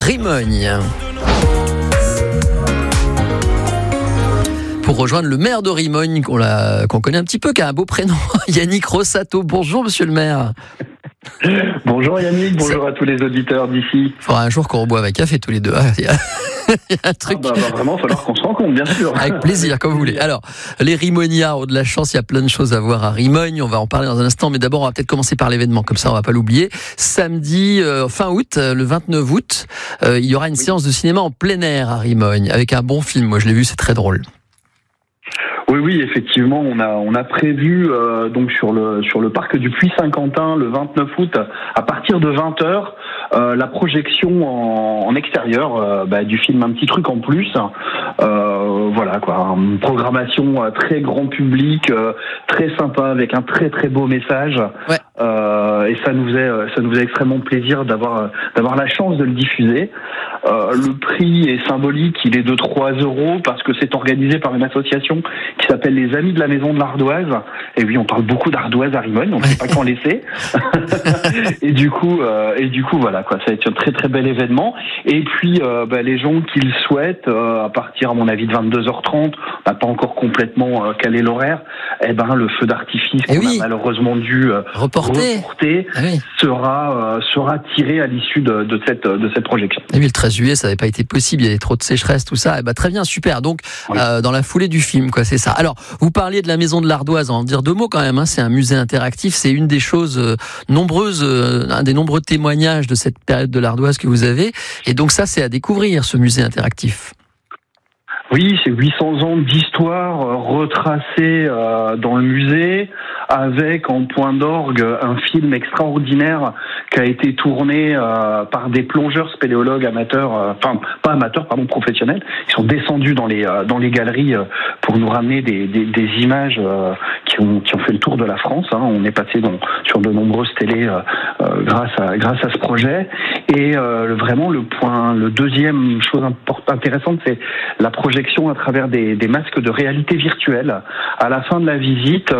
Rimogne. Pour rejoindre le maire de Rimogne, qu'on connaît un petit peu, qui a un beau prénom, Yannick Rossato. Bonjour, monsieur le maire. Bonjour Yannick, bonjour à tous les auditeurs d'ici. Il faudra un jour qu'on boive un café tous les deux. Il y a un truc. Va vraiment falloir qu'on se rencontre, bien sûr. Avec plaisir, comme vous voulez. Alors, les Rimoniards ont de la chance, il y a plein de choses à voir à Rimogne. On va en parler dans un instant, mais d'abord, on va peut-être commencer par l'événement, comme ça on va pas l'oublier. Samedi, fin août, le 29 août, il y aura une séance de cinéma en plein air à Rimogne, avec un bon film. Moi, je l'ai vu, c'est très drôle. Oui, effectivement, on a prévu donc sur le parc du Puy-Saint-Quentin le 29 août à partir de 20h la projection en extérieur du film Un petit truc en plus. Voilà quoi, une programmation très grand public, très sympa avec un très très beau message. Ouais. Et ça nous faisait extrêmement plaisir d'avoir la chance de le diffuser. Le prix est symbolique, il est de 3 € parce que c'est organisé par une association qui s'appelle les Amis de la Maison de l'Ardoise. Et oui, on parle beaucoup d'ardoise à Rimogne, on ne sait pas qu'en laisser. et du coup, voilà quoi, ça va être un très très bel événement. Et puis, les gens qui le souhaitent, à partir à mon avis de 22h30, on n'a pas encore complètement calé l'horaire. Le feu d'artifice qu'on a malheureusement dû reporter sera tiré à l'issue de cette projection. Et oui, le 13 juillet, ça n'avait pas été possible, il y avait trop de sécheresse, tout ça. très bien, super. Donc, dans la foulée du film, quoi, c'est ça. Alors, vous parliez de la Maison de l'Ardoise, on va en dire 2 mots quand même. C'est un musée interactif, c'est une des choses nombreuses, un des nombreux témoignages de cette période de l'Ardoise que vous avez. Et donc ça, c'est à découvrir, ce musée interactif. Oui, c'est 800 ans d'histoire retracée dans le musée, avec en point d'orgue un film extraordinaire qui a été tourné par des plongeurs spéléologues amateurs, professionnels. Ils sont descendus dans les galeries pour nous ramener des images qui ont fait le tour de la France. On est passé sur de nombreuses télés grâce à ce projet. Et vraiment le deuxième chose intéressante, c'est la projection à travers des masques de réalité virtuelle. À la fin de la visite,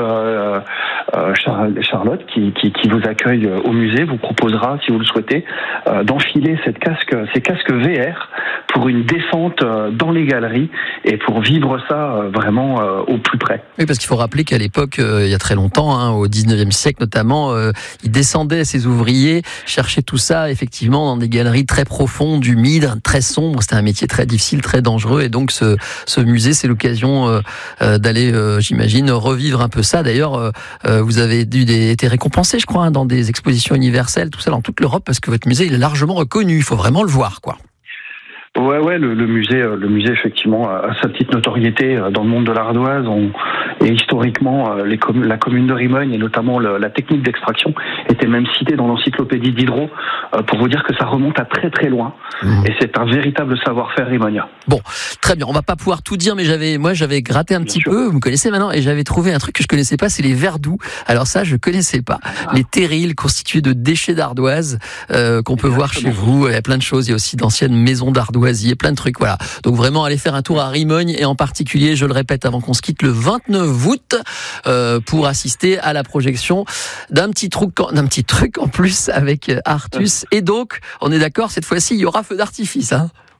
Charlotte, qui vous accueille au musée, vous proposera, si vous le souhaitez, d'enfiler ces casques VR pour une descente dans les galeries et pour vivre ça vraiment au plus près. Oui, parce qu'il faut rappeler qu'à l'époque, il y a très longtemps, au 19e siècle notamment, ils descendaient, ces ouvriers, cherchaient tout ça effectivement dans des galeries très profondes, humides, très sombres. C'était un métier très difficile, très dangereux, et donc ce musée, c'est l'occasion d'aller, j'imagine, revivre un peu ça. D'ailleurs, vous avez été récompensé, je crois, dans des expositions universelles, tout ça dans toute l'Europe, parce que votre musée il est largement reconnu. Il faut vraiment le voir, quoi. Ouais, le musée effectivement a sa petite notoriété dans le monde de l'Ardoise. Et historiquement, la commune de Rimogne et notamment la technique d'extraction était même citée dans l'encyclopédie d'Hydro pour vous dire que ça remonte à très très loin. Et c'est un véritable savoir-faire rimognien. Bon, très bien. On va pas pouvoir tout dire, mais j'avais gratté un petit peu. Vous me connaissez maintenant, et j'avais trouvé un truc que je connaissais pas, c'est les vers doux. Alors ça, je connaissais pas. Les terrils constitués de déchets d'ardoise qu'on peut voir chez vous. Il y a plein de choses. Il y a aussi d'anciennes maisons d'ardoisiers, plein de trucs. Voilà. Donc vraiment, allez faire un tour à Rimogne, et en particulier, je le répète avant qu'on se quitte, le 29 août pour assister à la projection d'un petit truc en plus avec Artus. Et donc, on est d'accord, cette fois-ci, il y aura feu d'artifice.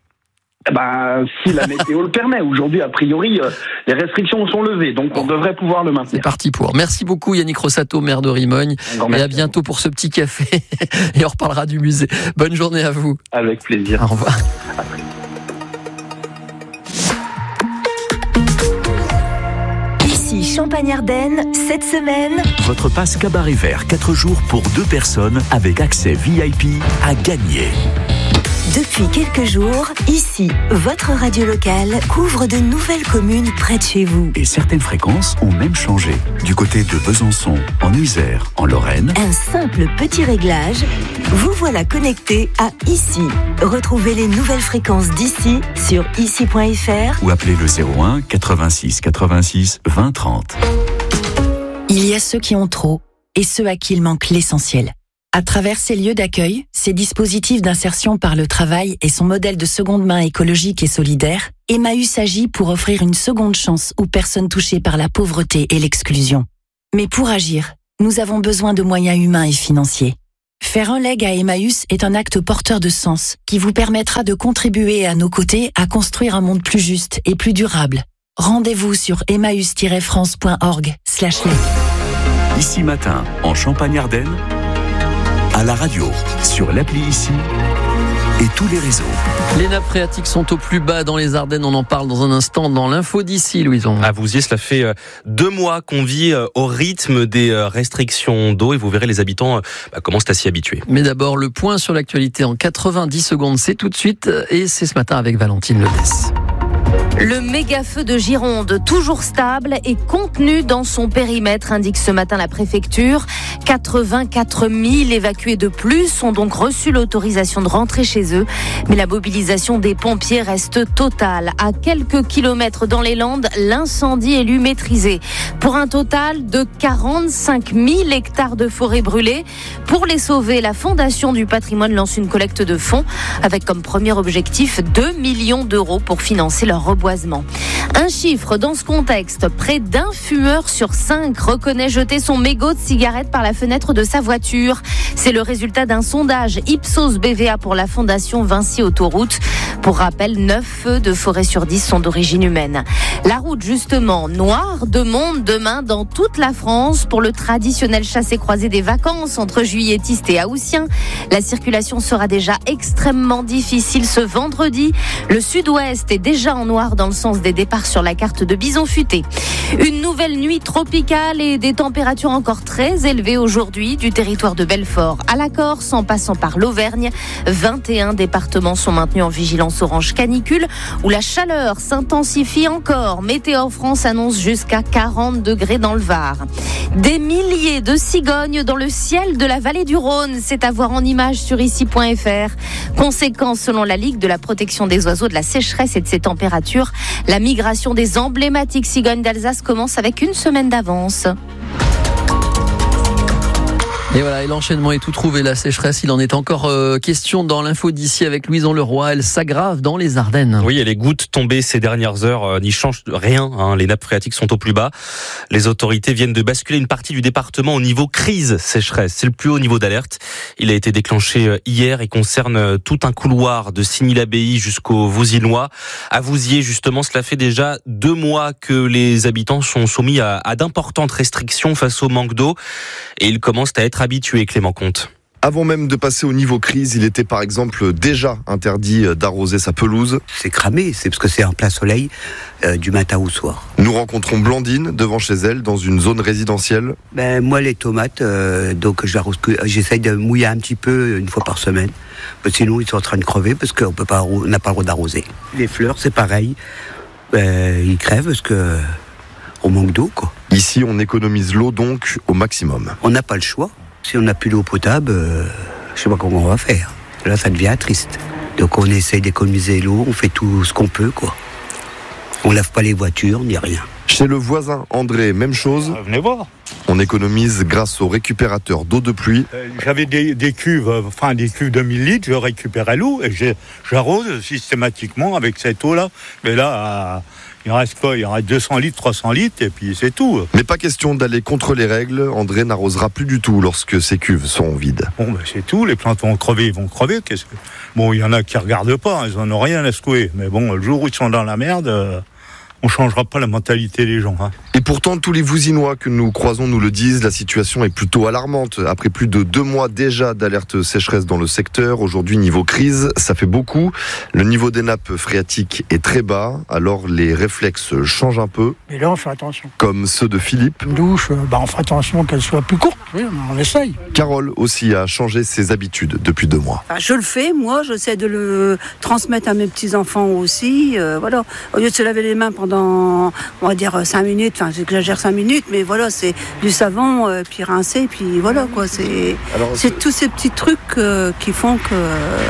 Si la météo le permet. Aujourd'hui, a priori, les restrictions sont levées, donc on devrait pouvoir le maintenir. C'est parti pour. Merci beaucoup Yannick Rossato, maire de Rimogne. Et à bientôt pour ce petit café. Et on reparlera du musée. Bonne journée à vous. Avec plaisir. Au revoir. Ici Champagne-Ardenne, cette semaine. Votre passe cabaret vert 4 jours pour 2 personnes avec accès VIP à gagner. Depuis quelques jours, ici, votre radio locale couvre de nouvelles communes près de chez vous. Et certaines fréquences ont même changé. Du côté de Besançon, en Isère, en Lorraine. Un simple petit réglage, vous voilà connecté à Ici. Retrouvez les nouvelles fréquences d'ici sur ici.fr ou appelez le 01 86 86 20 30. Il y a ceux qui ont trop et ceux à qui il manque l'essentiel. À travers ces lieux d'accueil, ces dispositifs d'insertion par le travail et son modèle de seconde main écologique et solidaire, Emmaüs agit pour offrir une seconde chance aux personnes touchées par la pauvreté et l'exclusion. Mais pour agir, nous avons besoin de moyens humains et financiers. Faire un leg à Emmaüs est un acte porteur de sens qui vous permettra de contribuer à nos côtés à construire un monde plus juste et plus durable. Rendez-vous sur emmaüs-france.org/leg. Ici Matin, en Champagne-Ardenne, à la radio, sur l'appli Ici et tous les réseaux. Les nappes phréatiques sont au plus bas dans les Ardennes. On en parle dans un instant dans l'info d'ici, Louison. À Vouziers, cela fait 2 mois qu'on vit au rythme des restrictions d'eau et vous verrez, les habitants commencent à s'y habituer. Mais d'abord, le point sur l'actualité en 90 secondes, c'est tout de suite et c'est ce matin avec Valentine Ledès. Le méga-feu de Gironde, toujours stable et contenu dans son périmètre, indique ce matin la préfecture. 84 000 évacués de plus ont donc reçu l'autorisation de rentrer chez eux. Mais la mobilisation des pompiers reste totale. À quelques kilomètres dans les Landes, l'incendie est lui maîtrisé. Pour un total de 45 000 hectares de forêt brûlées. Pour les sauver, la Fondation du patrimoine lance une collecte de fonds avec comme premier objectif 2 millions d'euros pour financer leur reboisement. Un chiffre dans ce contexte, près d'un fumeur sur 5 reconnaît jeter son mégot de cigarette par la fenêtre de sa voiture. C'est le résultat d'un sondage Ipsos BVA pour la Fondation Vinci Autoroute. Pour rappel, 9 feux de forêt sur 10 sont d'origine humaine. La route justement, noire de monde demain dans toute la France pour le traditionnel chassé-croisé des vacances entre juilletistes et haussiens. La circulation sera déjà extrêmement difficile ce vendredi. Le sud-ouest est déjà en noir dans le sens des départs sur la carte de Bison Futé. Une nouvelle nuit tropicale et des températures encore très élevées aujourd'hui du territoire de Belfort à la Corse en passant par l'Auvergne. 21 départements sont maintenus en vigilance orange canicule où la chaleur s'intensifie encore. Météo France annonce jusqu'à 40 degrés dans le Var. Des milliers de cigognes dans le ciel de la vallée du Rhône, c'est à voir en images sur ici.fr. Conséquence selon la Ligue de la protection des oiseaux de la sécheresse et de ses températures, la migration des emblématiques cigognes d'Alsace commence avec une semaine d'avance. Et voilà, et l'enchaînement est tout trouvé. La sécheresse, il en est encore question dans l'info d'ici avec Louison Leroy. Elle s'aggrave dans les Ardennes. Oui, et les gouttes tombées ces dernières heures n'y changent rien. Les nappes phréatiques sont au plus bas. Les autorités viennent de basculer une partie du département au niveau crise sécheresse. C'est le plus haut niveau d'alerte. Il a été déclenché hier et concerne tout un couloir de Signy-l'Abbaye jusqu'au Vosinois. À Vouziers, justement, cela fait déjà 2 mois que les habitants sont soumis à d'importantes restrictions face au manque d'eau. Et ils commencent à être habitué, Clément Comte. Avant même de passer au niveau crise, il était par exemple déjà interdit d'arroser sa pelouse. C'est cramé, c'est parce que c'est en plein soleil du matin au soir. Nous rencontrons Blandine devant chez elle dans une zone résidentielle. Moi les tomates, donc j'essaye de mouiller un petit peu une fois par semaine. Sinon ils sont en train de crever parce qu'on n'a pas le droit d'arroser. Les fleurs c'est pareil, ils crèvent parce que on manque d'eau quoi. Ici, on économise l'eau donc au maximum. On n'a pas le choix. Si on n'a plus d'eau potable, je sais pas comment on va faire. Là, ça devient triste. Donc, on essaye d'économiser l'eau, on fait tout ce qu'on peut, quoi. On lave pas les voitures, ni rien. Chez le voisin André, même chose. Venez voir. On économise grâce au récupérateur d'eau de pluie. J'avais des cuves de 1000 litres, je récupérais l'eau et j'arrose systématiquement avec cette eau-là. Mais là, il reste quoi ? Il reste 200 litres, 300 litres et puis c'est tout. Mais pas question d'aller contre les règles. André n'arrosera plus du tout lorsque ses cuves seront vides. Bon, c'est tout. Les plantes vont crever, ils vont crever. Bon, il y en a qui regardent pas, ils en ont rien à secouer. Mais bon, le jour où ils sont dans la merde, on changera pas la mentalité des gens. Et pourtant, tous les Vousinois que nous croisons nous le disent, la situation est plutôt alarmante. Après plus de 2 mois déjà d'alerte sécheresse dans le secteur, aujourd'hui niveau crise, ça fait beaucoup. Le niveau des nappes phréatiques est très bas, alors les réflexes changent un peu. Mais là, on fait attention. Comme ceux de Philippe. Une douche, on fait attention qu'elle soit plus courte. Oui, on essaye. Carole aussi a changé ses habitudes depuis 2 mois. Je le fais, moi, j'essaie de le transmettre à mes petits-enfants aussi. Voilà. Au lieu de se laver les mains pendant, on va dire, 5 minutes, enfin, j'exagère 5 minutes, mais voilà, c'est du savon, puis rincer, puis voilà, quoi. C'est tous ces petits trucs qui font que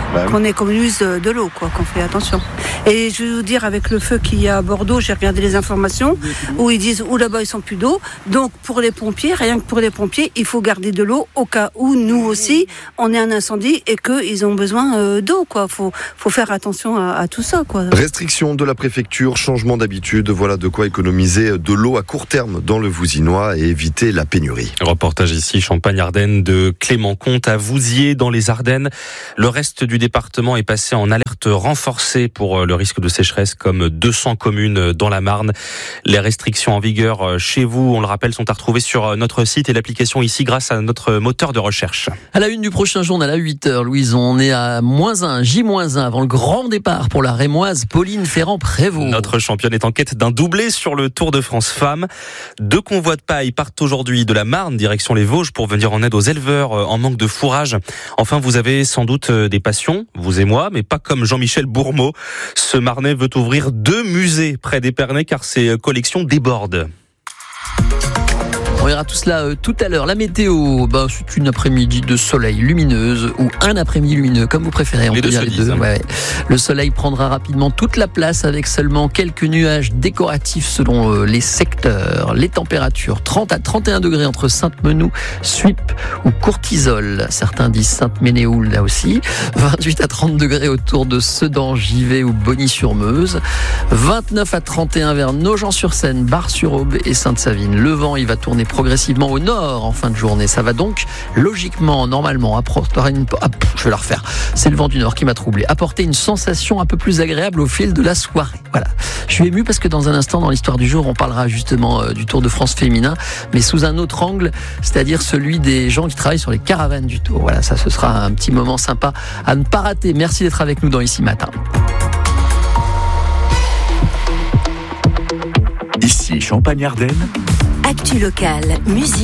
qu'on économise de l'eau, quoi, qu'on fait attention. Et je vais vous dire, avec le feu qu'il y a à Bordeaux, j'ai regardé les informations où ils disent là-bas ils sont plus d'eau. Donc pour les pompiers, rien que pour les pompiers, il faut garder de l'eau au cas où nous aussi on est un incendie et qu'ils ont besoin d'eau, quoi. Faut faire attention à tout ça, quoi. Restriction de la préfecture, changement d'habitude, voilà de quoi économiser de l'eau à court terme dans le Vouzinois et éviter la pénurie. Reportage ici, Champagne-Ardenne, de Clément Comte à Vouziers dans les Ardennes. Le reste du département est passé en alerte renforcée pour le risque de sécheresse, comme 200 communes dans la Marne. Les restrictions en vigueur chez vous, on le rappelle, sont à retrouver sur notre site et l'application ici grâce à notre moteur de recherche. À la une du prochain journal à 8h, Louise, on est à -1, J-1 avant le grand départ pour la Rémoise Pauline Ferrand-Prévôt. Notre championne est en quête d'un doublé sur le Tour de France Femmes. 2 convois de paille partent aujourd'hui de la Marne, direction les Vosges, pour venir en aide aux éleveurs en manque de fourrage. Enfin, vous avez sans doute des passions, vous et moi, mais pas comme Jean-Michel Bourmeau. Ce Marnais veut ouvrir 2 musées près d'Épernay car ses collections débordent. On verra tout cela tout à l'heure. La météo, c'est une après-midi de soleil lumineuse ou un après-midi lumineux, comme vous préférez. On peut dire les deux. Ouais. Le soleil prendra rapidement toute la place avec seulement quelques nuages décoratifs selon les secteurs. Les températures 30 à 31 degrés entre Sainte-Menou, Suippes ou Courtisol. Certains disent Sainte-Ménéhould là aussi. 28 à 30 degrés autour de Sedan, Givet ou Bonny-sur-Meuse. 29 à 31 vers Nogent-sur-Seine, Bar-sur-Aube et Sainte-Savine. Le vent, il va tourner progressivement au nord en fin de journée. Ça va donc logiquement, normalement, je vais la refaire. C'est le vent du nord qui m'a troublé. Apporter une sensation un peu plus agréable au fil de la soirée. Voilà. Je suis ému parce que dans un instant, dans l'histoire du jour, on parlera justement du Tour de France féminin, mais sous un autre angle, c'est-à-dire celui des gens qui travaillent sur les caravanes du Tour. Voilà, ça, ce sera un petit moment sympa à ne pas rater. Merci d'être avec nous dans Ici Matin. Ici Champagne-Ardenne. Actu locale, musique.